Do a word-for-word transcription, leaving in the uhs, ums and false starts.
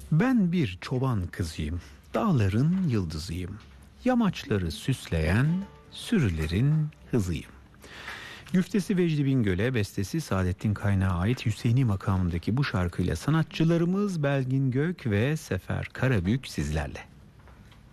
Ben bir çoban kızıyım, dağların yıldızıyım. Yamaçları süsleyen sürülerin hızıyım. Güftesi Vecdi Bingöl'e, bestesi Saadettin Kaynağı ait Hüseyini makamındaki bu şarkıyla sanatçılarımız Belgin Gök ve Sefer Karabük sizlerle.